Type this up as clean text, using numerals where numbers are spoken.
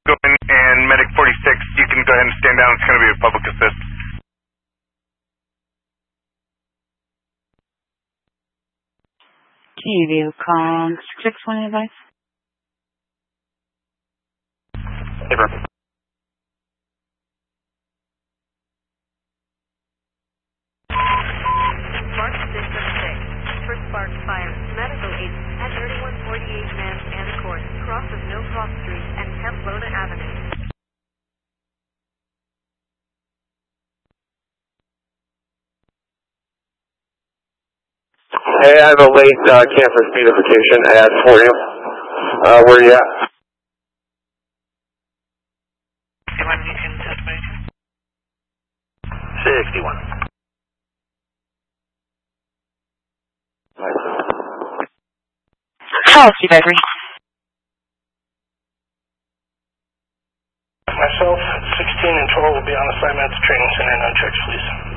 going and medic 46, you can go ahead and stand down. It's going to be a public assist. TV com 661 advice. Paper. Spark System 6. For Spark Fire, medical aid at 3148 Man and Court, cross of Millcroft Street and Pamplona Avenue. Hey, I have a late campus beautification ad for you. Where are you at? Do you want me to touch base? 61. Policy Bakery. Myself, 16 and 12 will be on assignment at the training center. No checks, please.